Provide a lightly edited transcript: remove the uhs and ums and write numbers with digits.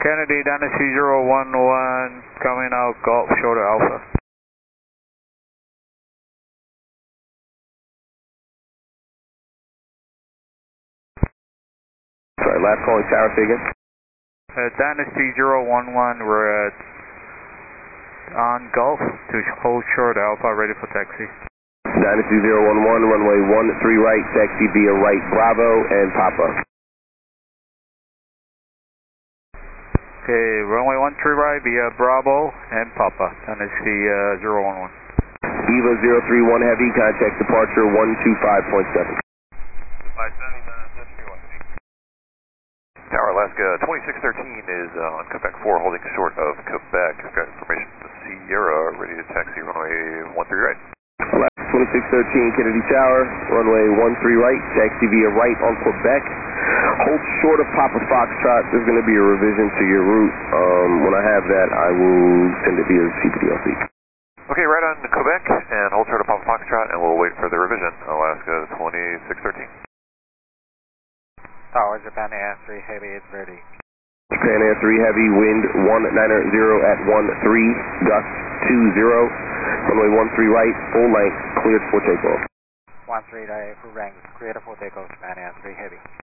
Kennedy, Dynasty 011, coming out Golf Shoulder Alpha. Sorry, last calling tower, say again. Dynasty 011, we're on Golf to hold short Alpha, ready for taxi. Dynasty 011, runway 13 right, taxi via right, Bravo and Papa. Okay, runway 13 right via Bravo and Papa, Dynasty 011. EVA 031 Heavy, contact departure 125.7. Tower Alaska 2613 is on Quebec 4, holding short of Quebec. I've got information from Sierra, ready to taxi runway 13 right. 2613 Kennedy Tower, runway 13 right, taxi via right on Quebec. Hold short of Papa Foxtrot. There's going to be a revision to your route. When I have that, I will send it via CPDLC. Okay, right on Quebec, and hold short of Papa Foxtrot, and we'll wait for the revision. Alaska 2613. Tower, Japan Air 3 Heavy is ready. Japan Air 3 Heavy, wind 1900 at 13, gust 20. Runway 13 right, full length, cleared for takeoff. 13 right, full rank, cleared for takeoff, Japan Air 3 Heavy.